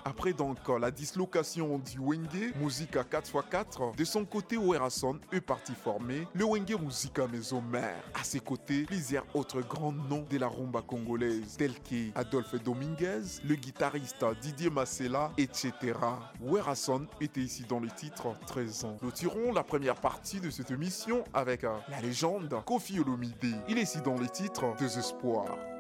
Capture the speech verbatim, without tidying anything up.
Après donc la dislocation du Wenge Musica quatre fois quatre, de son côté Werason est parti former le Wenge Musica Maison Mère. À ses côtés, plusieurs autres grands noms de la rumba congolaise tels que Adolphe Dominguez, le guitariste Didier Masela, et cetera. Werason était ici dans le titre treize ans. Nous tirons la première partie de cette émission avec euh, la légende Koffi Olomide. Il est ici dans le titre Désespoir.